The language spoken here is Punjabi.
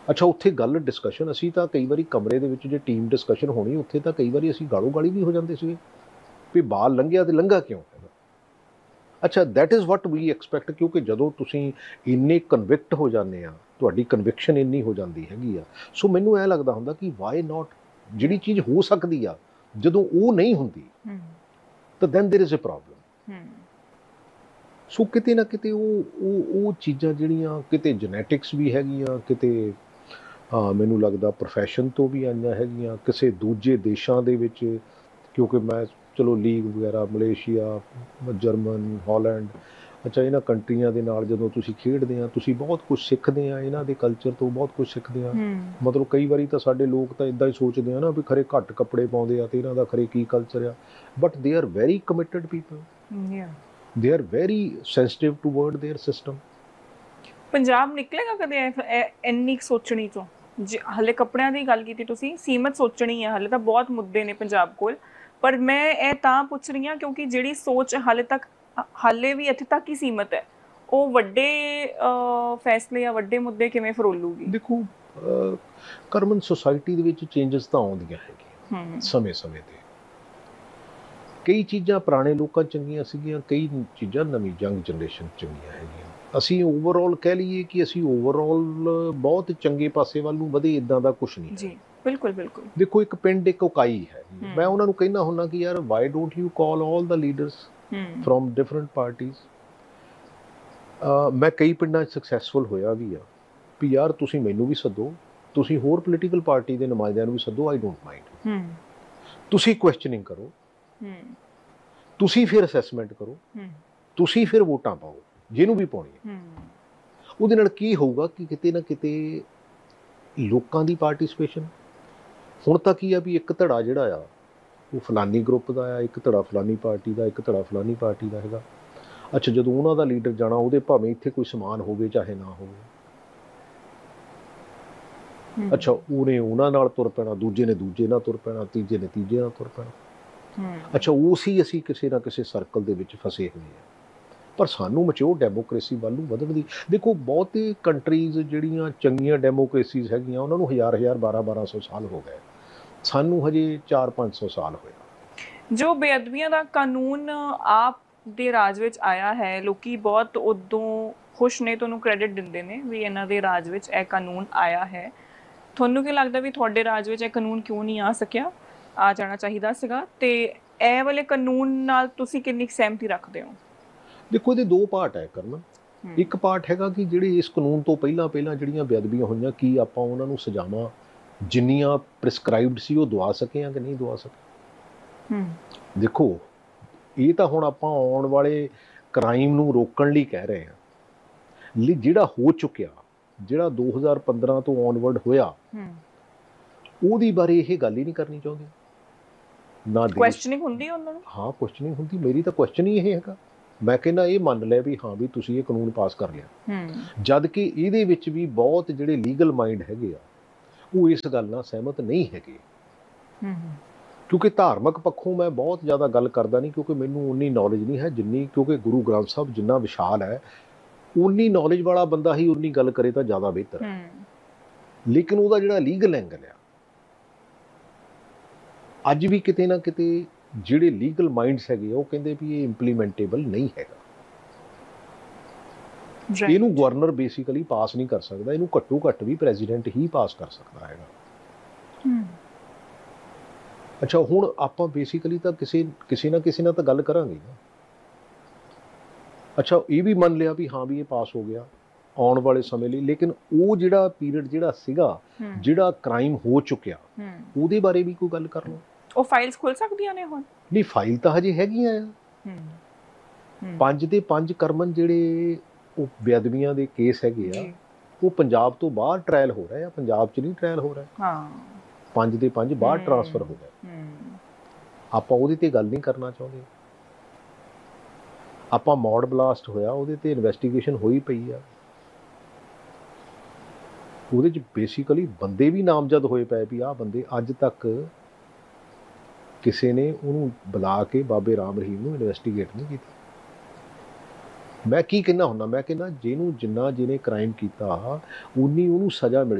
ਅੱਛਾ ਉੱਥੇ ਗੱਲ ਡਿਸਕਸ਼ਨ ਅਸੀਂ ਤਾਂ ਕਈ ਵਾਰੀ ਕਮਰੇ ਦੇ ਵਿੱਚ ਜੇ ਟੀਮ ਡਿਸਕਸ਼ਨ ਹੋਣੀ ਉੱਥੇ ਤਾਂ ਕਈ ਵਾਰੀ ਅਸੀਂ ਗਾਲੋ ਗਾਲੀ ਵੀ ਹੋ ਜਾਂਦੇ ਸੀਗੇ ਵੀ ਬਾਲ ਲੰਘਿਆ ਤੇ ਲੰਘਾ ਕਿਉਂ ਹੈਗਾ। ਅੱਛਾ that is what we expect, ਕਿਉਂਕਿ ਜਦੋਂ ਤੁਸੀਂ ਇੰਨੇ ਕਨਵਿਕਟ ਹੋ ਜਾਂਦੇ ਆ, ਤੁਹਾਡੀ ਕਨਵਿਕਸ਼ਨ ਇੰਨੀ ਹੋ ਜਾਂਦੀ ਹੈਗੀ ਆ, ਸੋ ਮੈਨੂੰ ਇਹ ਲੱਗਦਾ ਹੁੰਦਾ ਕਿ ਵਾਈ ਨਾਟ, ਜਿਹੜੀ ਚੀਜ਼ ਹੋ ਸਕਦੀ ਆ ਜਦੋਂ ਉਹ ਨਹੀਂ ਹੁੰਦੀ ਤਾਂ then there is a problem. ਸੋ ਕਿਤੇ ਨਾ ਕਿਤੇ ਉਹ ਚੀਜ਼ਾਂ ਜਿਹੜੀਆਂ ਕਿਤੇ ਜੈਨੇਟਿਕਸ ਵੀ ਹੈਗੀਆਂ, ਕਿਤੇ ਮੈਨੂੰ ਲੱਗਦਾ ਪ੍ਰੋਫੈਸ਼ਨ ਤੋਂ ਵੀ ਆਈਆਂ ਹੈਗੀਆਂ, ਕਿਸੇ ਦੂਜੇ ਦੇਸ਼ਾਂ ਦੇ ਵਿੱਚ, ਕਿਉਂਕਿ ਮੈਂ ਚਲੋ ਲੀਗ ਵਗੈਰਾ ਮਲੇਸ਼ੀਆ, ਜਰਮਨ, ਹਾਲੈਂਡ, ਅੱਛਾ ਇਹਨਾਂ ਕੰਟਰੀਆਂ ਦੇ ਨਾਲ ਜਦੋਂ ਤੁਸੀਂ ਖੇਡਦੇ ਆ ਤੁਸੀਂ ਬਹੁਤ ਕੁਝ ਸਿੱਖਦੇ ਆ, ਇਹਨਾਂ ਦੇ ਕਲਚਰ ਤੋਂ ਬਹੁਤ ਕੁਝ ਸਿੱਖਦੇ ਆ। ਮਤਲਬ ਕਈ ਵਾਰੀ ਤਾਂ ਸਾਡੇ ਲੋਕ ਤਾਂ ਇੱਦਾਂ ਹੀ ਸੋਚਦੇ ਆ ਨਾ ਵੀ ਖਰੇ ਘੱਟ ਕੱਪੜੇ ਪਾਉਂਦੇ ਆ ਤੇ ਇਹਨਾਂ ਦਾ ਖਰੇ ਕੀ ਕਲਚਰ ਆ, but they are very committed people, they are very sensitive toward there system. Punjab ਨਿਕਲੇਗਾ ਕਦੇ ਇੰਨੀ ਸੋਚਣੀ ਤੋਂ? ਹਾਲੇ ਕੱਪੜਿਆਂ ਦੀ ਗੱਲ ਕੀਤੀ ਤੁਸੀਂ, ਸੀਮਤ ਸੋਚਣੀ ਹੈ, ਹਾਲੇ ਤਾਂ ਬਹੁਤ ਮੁੱਦੇ ਨੇ ਪੰਜਾਬ ਕੋਲ, ਪਰ ਮੈਂ ਇਹ ਤਾਂ ਪੁੱਛ ਰਹੀ ਹਾਂ ਕਿਉਂਕਿ ਜਿਹੜੀ ਸੋਚ ਹਾਲੇ ਵੀ ਇੱਥੇ ਤੱਕ ਹੀ ਸੀਮਤ ਹੈ, ਉਹ ਵੱਡੇ ਫੈਸਲੇ ਜਾਂ ਵੱਡੇ ਮੁੱਦੇ ਕਿਵੇਂ ਫਰੋਲੂਗੀ? ਦੇਖੋ ਕਰਮਨ ਸੋਸਾਇਟੀ ਦੇ ਵਿੱਚ ਚੇਂਜਸ ਤਾਂ ਆਉਂਦੀਆਂ ਹੈਗੀਆਂ ਸਮੇਂ ਸਮੇਂ 'ਤੇ, ਕਈ ਚੀਜ਼ਾਂ ਪੁਰਾਣੇ ਲੋਕਾਂ ਚੰਗੀਆਂ ਸੀਗੀਆਂ, ਕਈ ਚੀਜ਼ਾਂ ਨਵੀਂ ਯੰਗ ਜਨਰੇਸ਼ਨ ਚੰਗੀਆਂ ਹੈਗੀਆਂ। ਅਸੀਂ ਓਵਰਆਲ ਕਹਿ ਲਈਏ ਕਿ ਅਸੀਂ ਓਵਰਆਲ ਬਹੁਤ ਚੰਗੇ ਪਾਸੇ ਵੱਲ ਨੂੰ ਵਧੇ, ਇੱਦਾਂ ਦਾ ਕੁਛ ਨਹੀਂ ਜੀ। ਬਿਲਕੁਲ ਬਿਲਕੁਲ। ਦੇਖੋ ਇੱਕ ਪਿੰਡ ਇੱਕ ਇਕਾਈ ਹੈ, ਮੈਂ ਉਹਨਾਂ ਨੂੰ ਕਹਿੰਦਾ ਹੁੰਦਾ ਕਿ ਯਾਰ Y don't you call all the leaders from different parties. ਮੈਂ ਕਈ ਪਿੰਡਾਂ 'ਚ ਸਕਸੈਸਫੁਲ ਹੋਇਆ ਵੀ ਆ ਵੀ ਯਾਰ ਤੁਸੀਂ ਮੈਨੂੰ ਵੀ ਸੱਦੋ, ਤੁਸੀਂ ਹੋਰ ਪੋਲੀਟੀਕਲ ਪਾਰਟੀ ਦੇ ਨੁਮਾਇੰਦਿਆਂ ਨੂੰ ਵੀ ਸੱਦੋ, ਆਈ ਡੋਂਟ ਮਾਈਂਡ, ਤੁਸੀਂ ਕੁਐਸਚਨਿੰਗ ਕਰੋ, ਤੁਸੀਂ ਫਿਰ ਅਸੈਸਮੈਂਟ ਕਰੋ, ਤੁਸੀਂ ਫਿਰ ਵੋਟਾਂ ਪਾਓ ਜਿਹਨੂੰ ਵੀ ਪਾਉਣੀ ਹੈ। ਉਹਦੇ ਨਾਲ ਕੀ ਹੋਊਗਾ ਕਿ ਕਿਤੇ ਨਾ ਕਿਤੇ ਲੋਕਾਂ ਦੀ ਪਾਰਟੀਸਪੇਸ਼ਨ, ਹੁਣ ਤਾਂ ਕੀ ਆ ਵੀ ਇੱਕ ਧੜਾ ਜਿਹੜਾ ਆ ਉਹ ਫਲਾਨੀ ਗਰੁੱਪ ਦਾ ਆ, ਇੱਕ ਧੜਾ ਫਲਾਨੀ ਪਾਰਟੀ ਦਾ, ਇੱਕ ਧੜਾ ਫਲਾਨੀ ਪਾਰਟੀ ਦਾ ਹੈਗਾ। ਅੱਛਾ ਜਦੋਂ ਉਹਨਾਂ ਦਾ ਲੀਡਰ ਜਾਣਾ ਉਹਦੇ ਭਾਵੇਂ ਇੱਥੇ ਕੋਈ ਸਮਾਨ ਹੋਵੇ ਚਾਹੇ ਨਾ ਹੋਵੇ, ਅੱਛਾ ਉਹਨੇ ਉਹਨਾਂ ਨਾਲ ਤੁਰ ਪੈਣਾ, ਦੂਜੇ ਨੇ ਦੂਜੇ ਨਾਲ ਤੁਰ ਪੈਣਾ, ਤੀਜੇ ਨੇ ਤੀਜੇ ਨਾਲ ਤੁਰ ਪੈਣਾ। ਅੱਛਾ ਉਸੇ ਅਸੀਂ ਕਿਸੇ ਨਾ ਕਿਸੇ ਸਰਕਲ ਦੇ ਵਿੱਚ ਫਸੇ ਹੋਏ ਆ। ਪਰ ਸਾਨੂੰ ਮੈਚਿਓਰ ਡੈਮੋਕ੍ਰੇਸੀ ਵੱਲ ਨੂੰ ਵਧਣ ਦੀ, ਦੇਖੋ ਬਹੁਤੇ ਕੰਟਰੀਜ਼ ਜਿਹੜੀਆਂ ਚੰਗੀਆਂ ਡੈਮੋਕ੍ਰੇਸੀਜ਼ ਹੈਗੀਆਂ ਉਹਨਾਂ ਨੂੰ 1000-1200 ਸਾਲ ਹੋ ਗਏ, ਸਾਨੂੰ ਹਜੇ 400-500 ਸਾਲ ਹੋਇਆ। ਜੋ ਬੇਅਦਬੀਆਂ ਦਾ ਕਾਨੂੰਨ ਆਪ ਦੇ ਰਾਜ ਵਿੱਚ ਆਇਆ ਹੈ, ਲੋਕੀ ਬਹੁਤ ਉਦੋਂ ਖੁਸ਼ ਨੇ, ਤੁਹਾਨੂੰ ਕ੍ਰੈਡਿਟ ਦਿੰਦੇ ਨੇ ਵੀ ਇਹਨਾਂ ਦੇ ਰਾਜ ਵਿੱਚ ਇਹ ਕਾਨੂੰਨ ਆਇਆ ਹੈ। ਤੁਹਾਨੂੰ ਕੀ ਲੱਗਦਾ ਵੀ ਤੁਹਾਡੇ ਰਾਜ ਵਿੱਚ ਇਹ ਕਾਨੂੰਨ ਕਿਉਂ ਨਹੀਂ ਆ ਸਕਿਆ, ਆ ਜਾਣਾ ਚਾਹੀਦਾ ਸੀਗਾ, ਤੇ ਇਹ ਵਾਲੇ ਕਾਨੂੰਨ ਨਾਲ ਤੁਸੀਂ ਕਿੰਨੀ ਸਹਿਮਤੀ ਰੱਖਦੇ ਹੋ? ਦੇਖੋ ਇਹਦੇ ਦੋ ਪਾਰਟ ਹੈ ਕਰਨਾ, ਇੱਕ ਪਾਰਟ ਹੈਗਾ ਕਿ ਜਿਹੜੇ ਇਸ ਕਾਨੂੰਨ ਤੋਂ ਪਹਿਲਾਂ ਜਿਹੜੀਆਂ ਬੇਅਦਬੀਆਂ ਹੋਈਆਂ ਕੀ ਆਪਾਂ ਉਹਨਾਂ ਨੂੰ ਸਜ਼ਾਵਾਂ ਜਿੰਨੀਆਂ ਪ੍ਰਿਸਕ੍ਰਾਈਬਡ ਸੀ ਉਹ ਦਵਾ ਸਕੇ ਜਾਂ ਕਿ ਨਹੀਂ ਦਵਾ ਸਕੇ। ਦੇਖੋ ਇਹ ਤਾਂ ਹੁਣ ਆਪਾਂ ਆਉਣ ਵਾਲੇ ਕ੍ਰਾਈਮ ਨੂੰ ਰੋਕਣ ਲਈ ਕਹਿ ਰਹੇ ਹਾਂ, ਜਿਹੜਾ ਹੋ ਚੁੱਕਿਆ, ਜਿਹੜਾ 2015 ਤੋਂ ਔਨਵਰਡ ਹੋਇਆ, ਉਹਦੀ ਬਾਰੇ ਇਹ ਗੱਲ ਹੀ ਨਹੀਂ ਕਰਨੀ ਚਾਹੁੰਦੇ ਨਾ। ਕੁਐਸਚਨਿੰਗ ਹੁੰਦੀ ਉਹਨਾਂ ਨੂੰ? ਹਾਂ ਕੁਐਸਚਨਿੰਗ ਹੁੰਦੀ, ਮੇਰੀ ਤਾਂ ਕੁਐਸਚਨ ਹੀ ਇਹ ਹੈਗਾ। ਮੈਂ ਕਹਿੰਦਾ ਇਹ ਮੰਨ ਲਿਆ ਵੀ ਹਾਂ ਵੀ ਤੁਸੀਂ ਇਹ ਕਾਨੂੰਨ ਪਾਸ ਕਰ ਲਿਆ, ਜਦ ਕਿ ਇਹਦੇ ਵਿੱਚ ਵੀ ਬਹੁਤ ਜਿਹੜੇ ਲੀਗਲ ਮਾਈਂਡ ਹੈਗੇ ਆ ਉਹ ਇਸ ਗੱਲ ਨਾਲ ਸਹਿਮਤ ਨਹੀਂ ਹੈਗੇ। ਕਿਉਂਕਿ ਧਾਰਮਿਕ ਪੱਖੋਂ ਮੈਂ ਬਹੁਤ ਜ਼ਿਆਦਾ ਗੱਲ ਕਰਦਾ ਨਹੀਂ, ਕਿਉਂਕਿ ਮੈਨੂੰ ਉਨੀ ਨੌਲੇਜ ਨਹੀਂ ਹੈ ਜਿੰਨੀ, ਕਿਉਂਕਿ ਗੁਰੂ ਗ੍ਰੰਥ ਸਾਹਿਬ ਜਿੰਨਾ ਵਿਸ਼ਾਲ ਹੈ ਉਨੀ ਨੌਲੇਜ ਵਾਲਾ ਬੰਦਾ ਹੀ ਉਨੀ ਗੱਲ ਕਰੇ ਤਾਂ ਜ਼ਿਆਦਾ ਬਿਹਤਰ ਹੈ। ਲੇਕਿਨ ਉਹਦਾ ਜਿਹੜਾ ਲੀਗਲ ਐਂਗਲ ਆ, ਅੱਜ ਵੀ ਕਿਤੇ ਨਾ ਕਿਤੇ ਜਿਹੜੇ ਲੀਗਲ ਮਾਈਂਡਸ ਹੈਗੇ ਉਹ ਕਹਿੰਦੇ ਵੀ ਇਹ ਇੰਪਲੀਮੈਂਟੇਬਲ ਨਹੀਂ ਹੈਗਾ। ਇਹਨੂੰ ਗਵਰਨਰ ਬੇਸਿਕਲੀ ਪਾਸ ਨਹੀਂ ਕਰ ਸਕਦਾ, ਇਹਨੂੰ ਘੱਟੋ ਘੱਟ ਵੀ ਪ੍ਰੈਜ਼ੀਡੈਂਟ ਹੀ ਪਾਸ ਕਰ ਸਕਦਾ ਹੈਗਾ। ਅੱਛਾ ਹੁਣ ਆਪਾਂ ਬੇਸਿਕਲੀ ਤਾਂ ਕਿਸੇ ਨਾ ਕਿਸੇ ਨਾਲ ਤਾਂ ਗੱਲ ਕਰਾਂਗੇ ਨਾ। ਅੱਛਾ ਇਹ ਵੀ ਮੰਨ ਲਿਆ ਵੀ ਹਾਂ ਵੀ ਇਹ ਪਾਸ ਹੋ ਗਿਆ ਆਉਣ ਵਾਲੇ ਸਮੇਂ ਲਈ, ਲੇਕਿਨ ਉਹ ਜਿਹੜਾ ਪੀਰੀਅਡ ਜਿਹੜਾ ਸੀਗਾ, ਜਿਹੜਾ ਕ੍ਰਾਈਮ ਹੋ ਚੁੱਕਿਆ, ਉਹਦੇ ਬਾਰੇ ਵੀ ਕੋਈ ਗੱਲ ਕਰ ਲਓ। ਉਹ ਫਾਈਲਸ ਖੁੱਲ ਸਕਦੀਆਂ ਨੇ ਹੁਣ? ਨਹੀਂ, ਫਾਈਲ ਤਾਂ ਹਜੇ ਹੈਗੀਆਂ ਆ। 5 ਦੇ 5 ਕਰਮਨ ਜਿਹੜੇ ਉਹ ਬੇਅਦਬੀਆਂ ਦੇ ਕੇਸ ਹੈਗੇ ਆ ਉਹ ਪੰਜਾਬ ਤੋਂ ਬਾਹਰ ਟ੍ਰਾਇਲ ਹੋ ਰਹੇ ਆ, ਪੰਜਾਬ 'ਚ ਨਹੀਂ ਟ੍ਰਾਇਲ ਹੋ ਰਿਹਾ। 5 ਦੇ 5 ਬਾਹਰ ਟ੍ਰਾਂਸਫਰ ਹੋ ਗਏ। ਆਪਾਂ ਉਹਦੇ ਤੇ ਗੱਲ ਨਹੀਂ ਕਰਨਾ ਚਾਹੁੰਦੇ। ਆਪਾਂ ਮੌਡ ਬਲਾਸਟ ਹੋਇਆ ਉਹਦੇ ਤੇ ਇਨਵੈਸਟੀਗੇਸ਼ਨ ਹੋਈ ਪਈ ਆ, ਉਹਦੇ 'ਚ ਬੇਸਿਕਲੀ ਬੰਦੇ ਵੀ ਨਾਮਜ਼ਦ ਹੋਏ ਪਏ ਵੀ ਆਹ ਬੰਦੇ, ਅੱਜ ਤੱਕ ਕਿਸੇ ਨੇ ਉਹਨੂੰ ਬੁਲਾ ਕੇ ਬਾਬੇ ਰਾਮ ਰਹੀਮ ਨੂੰ ਇਨਵੈਸਟੀਗੇਟ ਨਹੀਂ ਕੀਤਾ। ਮੈਂ ਕੀ ਕਹਿੰਦਾ ਹੁੰਦਾ, ਮੈਂ ਕਹਿੰਦਾ ਜਿਹਨੂੰ ਜਿੰਨਾ ਜਿਹਨੇ ਕ੍ਰਾਈਮ ਕੀਤਾ ਉਨੀ ਉਹਨੂੰ ਸਜ਼ਾ ਮਿਲੇ।